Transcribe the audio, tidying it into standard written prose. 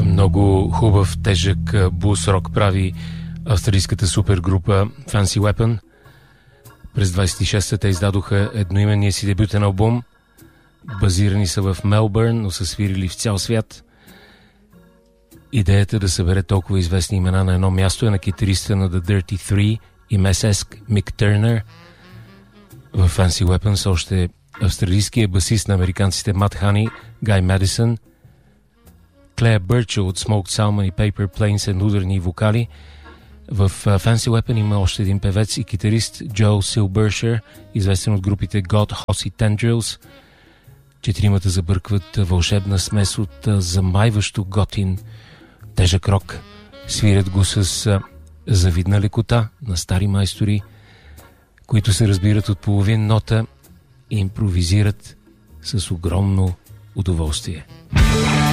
Много хубав, тежък блус-рок прави австралийската супергрупа Fancy Weapon. През 26-та те издадоха едноименния си дебютен албум. Базирани са в Мелбърн, но са свирили в цял свят. Идеята да събере толкова известни имена на едно място е на китариста на The Dirty Three и месеск Мик Търнър. В Fancy Weapon са още австралийския басист на американците Мат Хани, Гай Медисън, Клея Бърчел от Smoked Salmon и Paper Planes на ударни вокали. В Fancy Weapon има още един певец и китарист Джо Силбършер, известен от групите God, Hoss и Tendrils. Четиримата забъркват вълшебна смес от замайващо готин тежък рок. Свирят го с завидна лекота на стари майстори, които се разбират от половин нота и импровизират с огромно удоволствие.